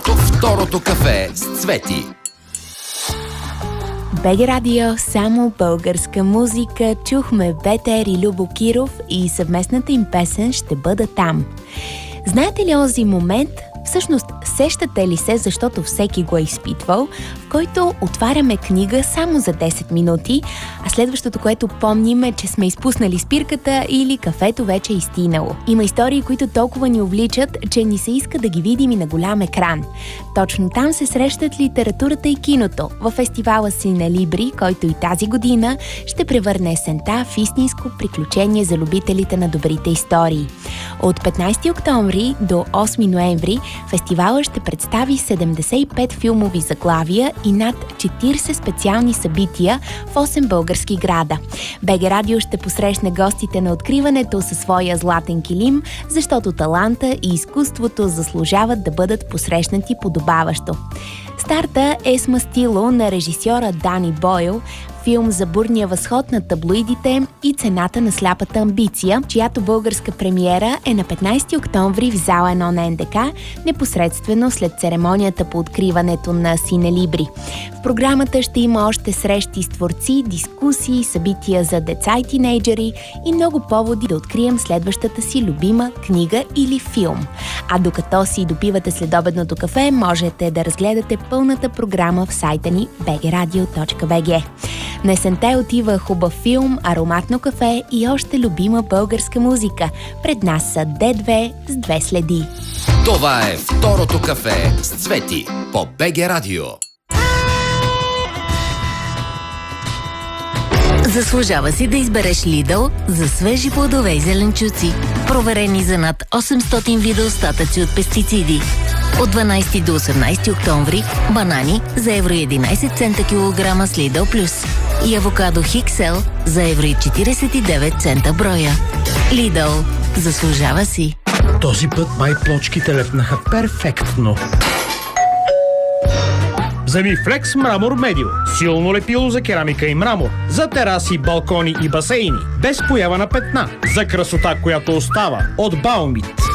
Второто кафе с Цвети. БГ Радио, само българска музика. Чухме Ветер и Любо Киров и съвместната им песен "Ще бъда там". Знаете ли онзи момент, всъщност сещате ли се, защото всеки го е изпитвал, в който отваряме книга само за 10 минути, а следващото, което помним е, че сме изпуснали спирката или кафето вече е изтинало. Има истории, които толкова ни увличат, че ни се иска да ги видим и на голям екран. Точно там се срещат литературата и киното, във фестивала Синелибри, който и тази година ще превърне есента в истинско приключение за любителите на добрите истории. От 15 октомври до 8 ноември фестивала ще представи 75 филмови заглавия и над 40 специални събития в 8 български града. БГ Радио ще посрещне гостите на откриването със своя златен килим, защото таланта и изкуството заслужават да бъдат посрещнати подобаващо. Старта е с мастило на режисьора Дани Бойл, филм за бурния възход на таблоидите и цената на сляпата амбиция, чиято българска премиера е на 15 октомври в зала 1 на НДК, непосредствено след церемонията по откриването на Синелибри. В програмата ще има още срещи с творци, дискусии, събития за деца и тинейджери и много поводи да открием следващата си любима книга или филм. А докато си допивате следобедното кафе, можете да разгледате пълната програма в сайта ни bgradio.bg. На есента отива хубав филм, ароматно кафе и още любима българска музика. Пред нас са Д2 с 2 следи. Това е Второто кафе с Цвети по БГ Радио. Заслужава си да избереш Lidl за свежи плодове и зеленчуци, проверени за над 800 вида остатъци от пестициди. От 12 до 18 октомври банани за евро 11 цента килограма с Lidl Plus и авокадо Хиксел за евро 49 цента броя. Lidl. Заслужава си. Този път май плочките лепнаха перфектно. Вземи Flex Мрамор Медио. Силно лепило за керамика и мрамор. За тераси, балкони и басейни. Без поява на петна. За красота, която остава. От Баумит.